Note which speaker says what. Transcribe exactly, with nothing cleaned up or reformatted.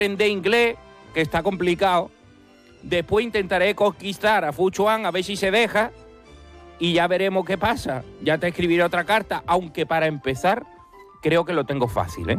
Speaker 1: aprender inglés, que está complicado. Después intentaré conquistar a Fu Chuan, a ver si se deja. Y ya veremos qué pasa. Ya te escribiré otra carta, aunque para empezar creo que lo tengo fácil, ¿eh?